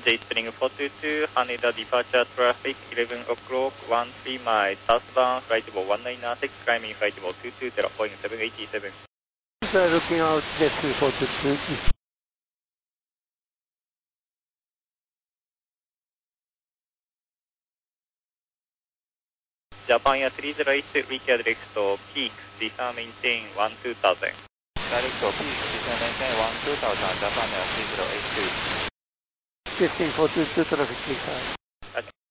J Spring 422, Haneda departure traffic 11 o'clock, 13 miles southbound, flight level 1996, climbing flight level 220, Boeing 787. Sir, looking out, Jet 422. Japan Air 308, reach direct to peak, descend maintain 12000. Direct to peak, descend maintain 12000, Japan Air 3082. 15 422 traffic 35.